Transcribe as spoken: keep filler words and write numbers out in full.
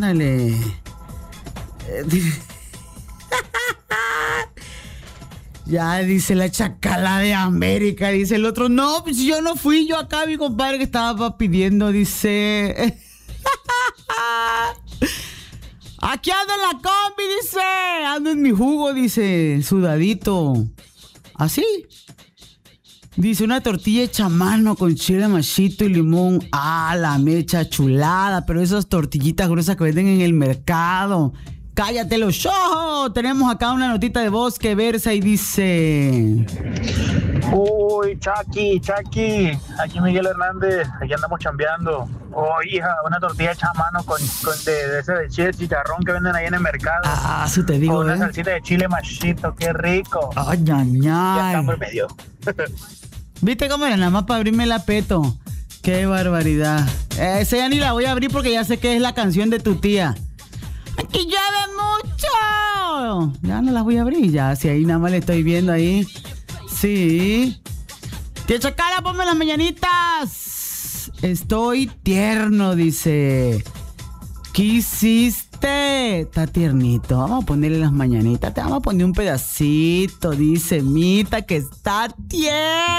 Órale. Ya dice la chacala de América, dice el otro. No, pues yo no fui, yo acá mi compadre que estaba pidiendo, dice. Aquí ando en la combi, dice. Ando en mi jugo, dice, sudadito. ¿Así? Dice, una tortilla hecha a mano con chile machito y limón. Ah, la mecha chulada. Pero esas tortillitas gruesas que venden en el mercado. Cállate los ojos. Tenemos acá una notita de voz que versa y dice... Uy, Chucky, Chucky. Aquí Miguel Hernández. Aquí andamos chambeando. Oh, hija, una tortilla hecha a mano con, con de, de ese de chile chicharrón que venden ahí en el mercado. Ah, eso te digo, con una ¿eh? salsita de chile machito. Qué rico. Ay, ay, Ya ay. está por medio. ¿Viste cómo era? Nada más para abrirme la peto. Qué barbaridad. Eh, esa ya ni la voy a abrir porque ya sé que es la canción de tu tía. ¡Aquí llueve mucho! Ya no las voy a abrir, ya. Si ahí nada más le estoy viendo ahí. Sí. Tía Chacala, ponme las mañanitas. Estoy tierno, dice. ¿Qué hiciste? Está tiernito. Vamos a ponerle las mañanitas. Te vamos a poner un pedacito. Dice Mita que está tierno.